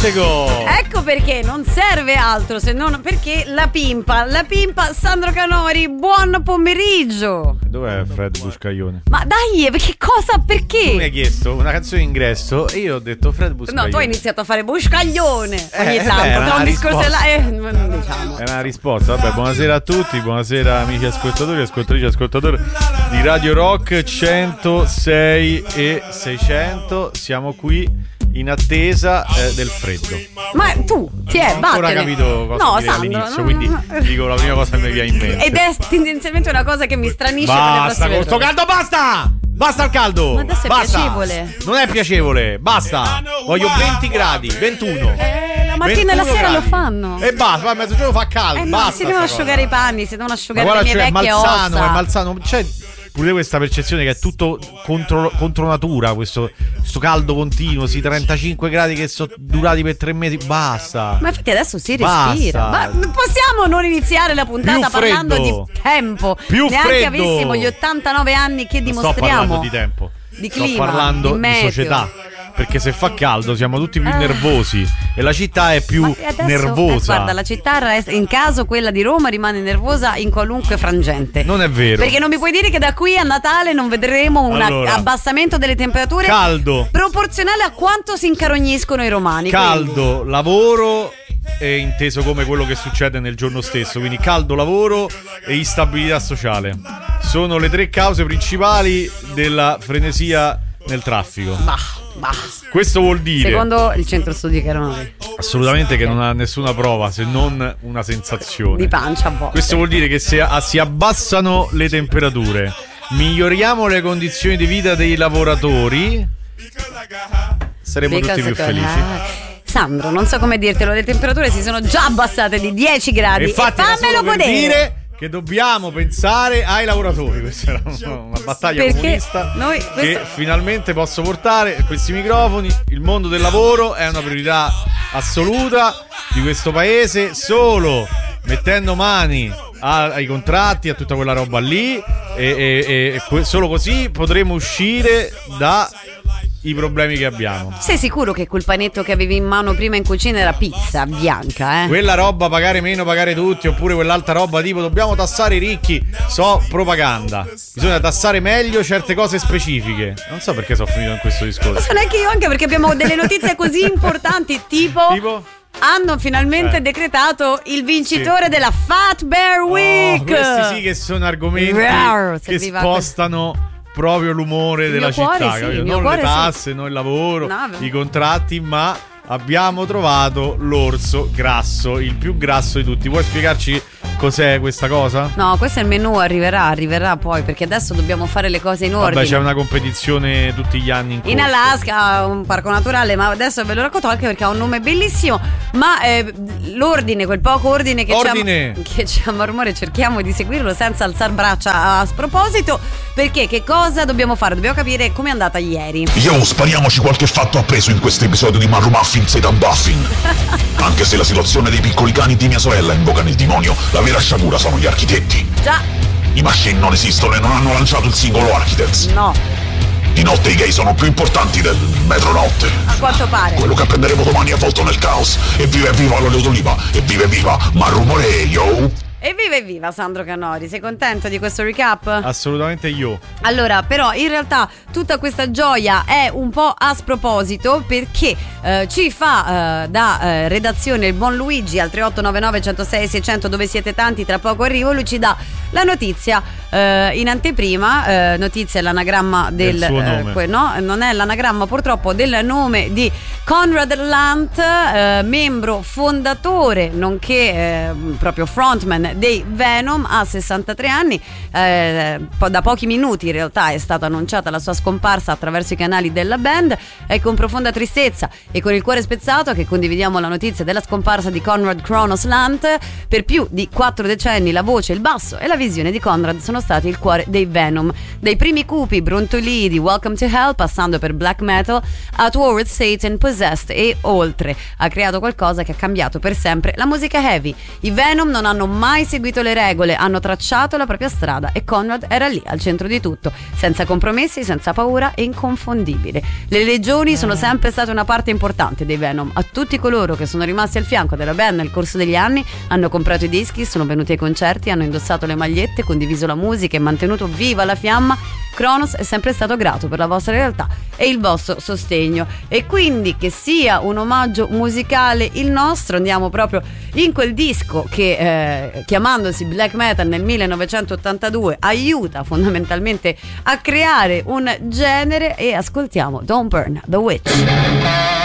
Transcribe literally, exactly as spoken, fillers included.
Fantastico! Ecco perché non serve altro se non perché la pimpa, la pimpa Sandro Canori, buon pomeriggio. Dov'è Fred Buscaglione? Ma dai, che cosa, perché? Tu mi hai chiesto una canzone d'ingresso e io ho detto Fred Buscaglione. No, tu hai iniziato a fare Buscaglione ogni Eh, tanto, beh, era tra un una discorso e risposta. là, eh, non diciamo. È una risposta, vabbè, buonasera a tutti, buonasera amici ascoltatori, ascoltatrici, ascoltatori di Radio Rock centosei e seicento. Siamo qui in attesa eh, del freddo. Ma tu, ti è, Non ho ancora vattene. capito cosa No, dire Sandro, all'inizio, no, quindi no. dico la prima cosa che mi viene in mente. Ed è tendenzialmente una cosa che mi stranisce per le Basta prossime con sto ore. caldo, basta! Basta il caldo! Ma adesso è basta. piacevole. Non è piacevole, basta! Voglio venti gradi, ventuno. Eh, la mattina e la ventuno sera lo gradi. fanno. E basta, poi a mezzogiorno fa caldo, Eh no, basta. si devono sta asciugare cosa. i panni, si devono Ma asciugare le guarda, mie cioè, è vecchie malsano, ossa. è malsano. C'è pure questa percezione che è tutto contro, contro natura, questo, questo caldo continuo, sì, trentacinque gradi che sono durati per tre mesi, basta. Ma infatti adesso si Basta. respira. Ma possiamo non iniziare la puntata Più parlando freddo. di tempo? Più Neanche freddo. avessimo gli ottantanove anni che Non sto dimostriamo. parlando di tempo, Di sto clima, parlando di di, meteo. società. Perché se fa caldo siamo tutti più Ah. nervosi e la città è più Ma adesso, nervosa. eh, guarda, la città resta- in caso quella di Roma rimane nervosa in qualunque frangente. Non è vero. Perché non mi puoi dire che da qui a Natale non vedremo un Allora. abbassamento delle temperature Caldo. proporzionale a quanto si incarogniscono i romani. Caldo, lavoro è inteso come quello che succede nel giorno stesso, quindi caldo, lavoro e instabilità sociale. Sono le tre cause principali della frenesia nel traffico. Bah, bah. Questo vuol dire Secondo il centro studi Caronari assolutamente che non ha nessuna prova se non una sensazione. di pancia a volte. Questo vuol dire che se a- si abbassano le temperature, miglioriamo le condizioni di vita dei lavoratori, saremo tutti più felici. Sandro, non so come dirtelo, le temperature si sono già abbassate di dieci gradi. E infatti e era fammelo solo per godere. dire che dobbiamo pensare ai lavoratori. Questa era una, una battaglia Perché comunista noi- che questo- finalmente posso portare questi microfoni. Il mondo del lavoro è una priorità assoluta di questo paese. Solo mettendo mani a- ai contratti, a tutta quella roba lì e, e- e que- solo così potremo uscire da i problemi che abbiamo. Sei sicuro che quel panetto che avevi in mano prima in cucina era pizza bianca, eh? Quella roba pagare meno, pagare tutti, oppure quell'altra roba tipo dobbiamo tassare i ricchi, so propaganda. Bisogna tassare meglio certe cose specifiche. Non so perché sono finito in questo Non discorso. so neanche io, anche perché abbiamo delle notizie così importanti, tipo, Tipo? hanno finalmente Eh. decretato il vincitore Sì. della Fat Bear Week. Oh, questi sì che sono argomenti Rar, che serviva spostano proprio l'umore Il della mio cuore città, sì, capito? il mio Non le cuore sì. tasse, non il lavoro, No, i contratti, ma abbiamo trovato l'orso grasso, il più grasso di tutti. Vuoi spiegarci cos'è questa cosa? No, questo è il menù, arriverà, arriverà poi, perché adesso dobbiamo fare le cose in ordine. Vabbè, c'è una competizione tutti gli anni in corso. In Alaska, un parco naturale, ma adesso ve lo racconto anche perché ha un nome bellissimo. Ma eh, l'ordine, quel poco ordine che Ordine. c'è a, che c'è a Marmore, cerchiamo di seguirlo senza alzar braccia a sproposito. Perché che cosa dobbiamo fare? Dobbiamo capire com'è andata ieri. Yo, spariamoci qualche fatto appeso in questo episodio di Marru Muffin Satan Buffin. Anche se la situazione dei piccoli cani di mia sorella invoca il demonio, la vera sciagura sono gli architetti. Già, I machine non esistono e non hanno lanciato il singolo Architects. no, Di notte i gay sono più importanti del metronotte. a quanto pare. Quello che apprenderemo domani è avvolto nel caos. E viva e viva l'olio d'oliva. E viva e viva Marru More, yo. Evviva evviva Sandro Canori, sei contento di questo recap? Assolutamente io. Allora, però in realtà tutta questa gioia è un po' a sproposito perché eh, ci fa eh, da eh, redazione il buon Luigi al tre otto nove nove uno zero sei sei zero zero dove siete tanti, tra poco arrivo, lui ci dà la notizia eh, in anteprima, eh, notizia è l'anagramma del, Del suo nome. eh, que- no, non è l'anagramma purtroppo del nome di Conrad Lant, eh, membro fondatore nonché eh, proprio frontman dei Venom, a sessantatré anni. Eh, po- da pochi minuti in realtà è stata annunciata la sua scomparsa attraverso i canali della band. È con profonda tristezza e con il cuore spezzato che condividiamo la notizia della scomparsa di Conrad Kronos Lant. Per più di quattro decenni la voce, il basso e la visione di Conrad sono sono stati il cuore dei Venom, dai primi cupi brontolii di Welcome to Hell, passando per black metal, At War with Satan, Possessed e oltre. Ha creato qualcosa che ha cambiato per sempre la musica heavy. I Venom non hanno mai seguito le regole, hanno tracciato la propria strada e Conrad era lì al centro di tutto, senza compromessi, senza paura e inconfondibile. Le legioni sono sempre state una parte importante dei Venom. A tutti coloro che sono rimasti al fianco della band nel corso degli anni, hanno comprato i dischi, sono venuti ai concerti, hanno indossato le magliette, condiviso la musica e mantenuto viva la fiamma, Cronos è sempre stato grato per la vostra realtà e il vostro sostegno. E quindi, che sia un omaggio musicale il nostro, andiamo proprio in quel disco che eh, chiamandosi black metal nel millenovecentottantadue aiuta fondamentalmente a creare un genere, e ascoltiamo Don't Burn the Witch.